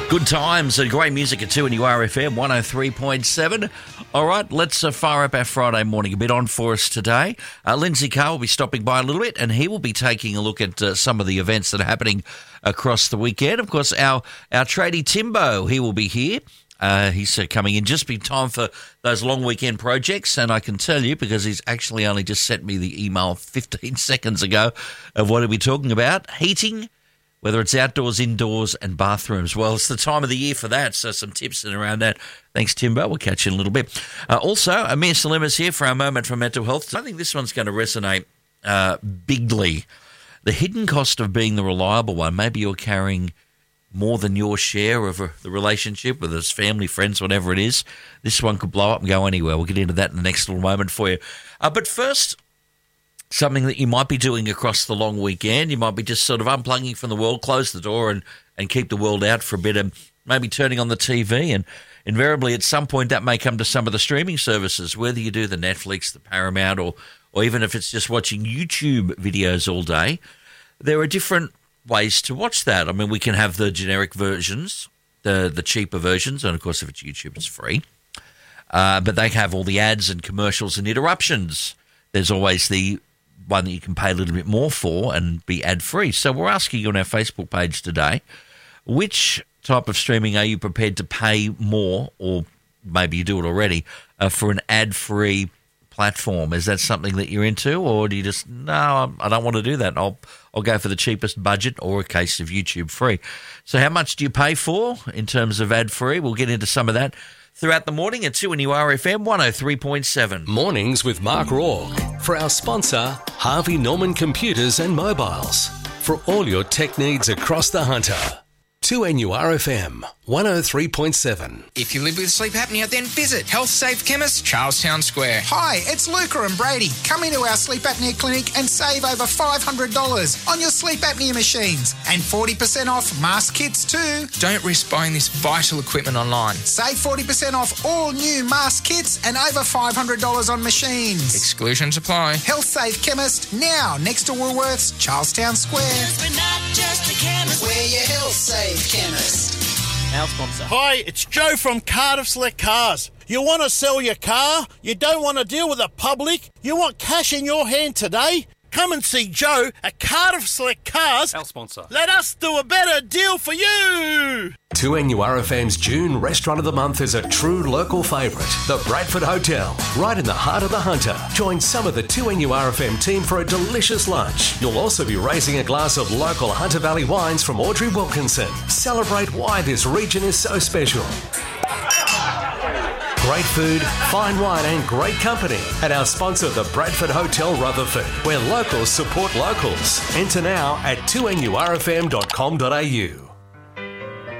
Good times and great music at 2 and URFM 103.7. All right, let's fire up our Friday morning a bit on for us today. Lindsay Carr will be stopping by a little bit and he will be taking a look at some of the events that are happening across the weekend. Of course, our tradie Timbo, he will be here. He's coming in just in time for those long weekend projects, and I can tell you because he's actually only just sent me the email 15 seconds ago of what he'll be talking about. Heating, whether it's outdoors, indoors and bathrooms. Well, it's the time of the year for that, so some tips in around that. Thanks, Timbo. We'll catch you in a little bit. Also, Amir Salima's here for our moment for mental health. I think this one's going to resonate bigly. The hidden cost of being the reliable one. Maybe you're carrying more than your share of the relationship, whether it's family, friends, whatever it is. This one could blow up and go anywhere. We'll get into that in the next little moment for you. But first, something that you might be doing across the long weekend. You might be just sort of unplugging from the world, close the door and keep the world out for a bit, and maybe turning on the TV. And invariably at some point that may come to some of the streaming services, whether you do the Netflix, the Paramount, or even if it's just watching YouTube videos all day. There are different ways to watch that. I mean, we can have the generic versions, the cheaper versions, and of course if it's YouTube it's free. But they have all the ads and commercials and interruptions. There's always the one that you can pay a little bit more for and be ad-free. So we're asking you on our Facebook page today, which type of streaming are you prepared to pay more, or maybe you do it already, for an ad-free platform? Is that something that you're into, or do you just, no, I don't want to do that. I'll go for the cheapest budget, or a case of YouTube free. So how much do you pay for in terms of ad-free? We'll get into some of that throughout the morning at 2 and URFM 103.7. Mornings with Mark Rourke. For our sponsor, Harvey Norman Computers and Mobiles. For all your tech needs across the Hunter. 2NURFM 103.7. If you live with sleep apnea, then visit Health Safe Chemist, Charlestown Square. Hi, it's Luca and Brady. Come into our sleep apnea clinic and save over $500 on your sleep apnea machines and 40% off mask kits too. Don't risk buying this vital equipment online. Save 40% off all new mask kits and over $500 on machines. Exclusions apply. Health Safe Chemist, now next to Woolworths, Charlestown Square. We're not just a chemist. We're your Health Safe Chemist. Our sponsor. Hi, it's Joe from Cardiff Select Cars. You want to sell your car? You don't want to deal with the public? You want cash in your hand today? Come and see Joe at Cardiff Select Cars. Our sponsor. Let us do a better deal for you. 2NURFM's June Restaurant of the Month is a true local favourite, the Bradford Hotel, right in the heart of the Hunter. Join some of the 2NURFM team for a delicious lunch. You'll also be raising a glass of local Hunter Valley wines from Audrey Wilkinson. Celebrate why this region is so special. Great food, fine wine and great company at our sponsor, the Bradford Hotel Rutherford, where locals support locals. Enter now at 2NURFM.com.au.